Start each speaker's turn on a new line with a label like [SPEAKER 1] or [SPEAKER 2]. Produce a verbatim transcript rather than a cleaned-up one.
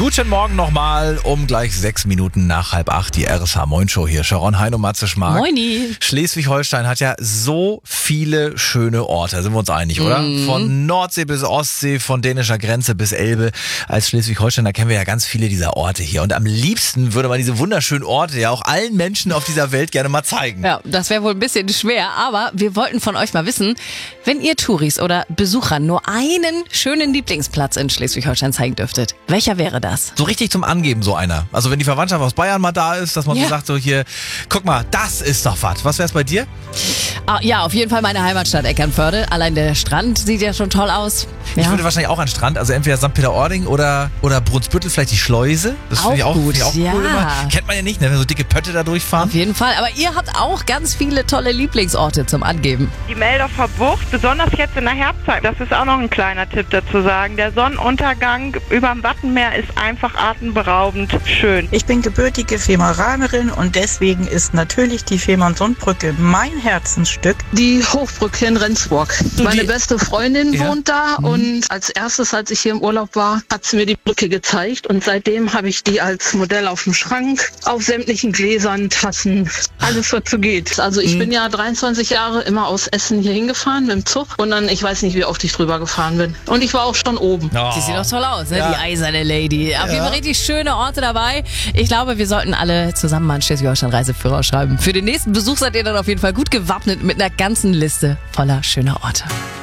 [SPEAKER 1] Guten Morgen nochmal, um gleich sechs Minuten nach halb acht, die R S H Moin Show hier. Sharon, Hein und Matze Schmark.
[SPEAKER 2] Moini.
[SPEAKER 1] Schleswig-Holstein hat ja so viele schöne Orte, sind wir uns einig, oder?
[SPEAKER 2] Mhm.
[SPEAKER 1] Von Nordsee bis Ostsee, von dänischer Grenze bis Elbe. Als Schleswig-Holsteiner kennen wir ja ganz viele dieser Orte hier. Und am liebsten würde man diese wunderschönen Orte ja auch allen Menschen auf dieser Welt gerne mal zeigen.
[SPEAKER 2] Ja, das wäre wohl ein bisschen schwer, aber wir wollten von euch mal wissen, wenn ihr Touris oder Besuchern nur einen schönen Lieblingsplatz in Schleswig-Holstein zeigen dürftet, welcher wäre das?
[SPEAKER 1] So richtig zum Angeben, so einer. Also wenn die Verwandtschaft aus Bayern mal da ist, dass man
[SPEAKER 2] Ja.
[SPEAKER 1] so sagt, so hier, guck mal, das ist doch was. Was wär's bei dir?
[SPEAKER 2] Ah, ja, auf jeden Fall meine Heimatstadt Eckernförde. Allein der Strand sieht ja schon toll aus.
[SPEAKER 1] Ich
[SPEAKER 2] Ja.
[SPEAKER 1] würde wahrscheinlich auch an den Strand, also entweder Sankt Peter-Ording oder, oder Brunsbüttel, vielleicht die Schleuse. Das finde ich
[SPEAKER 2] Auch
[SPEAKER 1] auch,
[SPEAKER 2] gut,
[SPEAKER 1] finde ich auch
[SPEAKER 2] ja.
[SPEAKER 1] cool immer. Kennt man ja nicht, ne, wenn so dicke Pötte da durchfahren.
[SPEAKER 2] Auf jeden Fall. Aber ihr habt auch ganz viele tolle Lieblingsorte zum Angeben.
[SPEAKER 3] Die Meldorfer Bucht, besonders jetzt in der Herbstzeit, das ist auch noch ein kleiner Tipp dazu sagen. Der Sonnenuntergang über dem Wattenmeer ist einfach atemberaubend schön.
[SPEAKER 4] Ich bin gebürtige Femeranerin und deswegen ist natürlich die Fehmarn-Sundbrücke mein Herzensstück.
[SPEAKER 5] Die Hochbrücke in Rendsburg. Meine
[SPEAKER 1] die-
[SPEAKER 5] beste Freundin
[SPEAKER 1] Ja.
[SPEAKER 5] wohnt da und als erstes, als ich hier im Urlaub war, hat sie mir die Brücke gezeigt und seitdem habe ich die als Modell auf dem Schrank, auf sämtlichen Gläsern, Tassen, alles was so geht. Also ich bin ja dreiundzwanzig Jahre immer aus Essen hier hingefahren mit dem Zug und dann, ich weiß nicht, wie oft ich drüber gefahren bin. Und ich war auch schon oben.
[SPEAKER 1] Oh.
[SPEAKER 2] Sie sieht doch toll aus, ne?
[SPEAKER 1] Ja.
[SPEAKER 2] Die eiserne Lady. Auf jeden Fall richtig schöne Orte dabei. Ich glaube, wir sollten alle zusammen mal einen Schleswig-Holstein-Reiseführer schreiben. Für den nächsten Besuch seid ihr dann auf jeden Fall gut gewappnet mit einer ganzen Liste voller schöner Orte.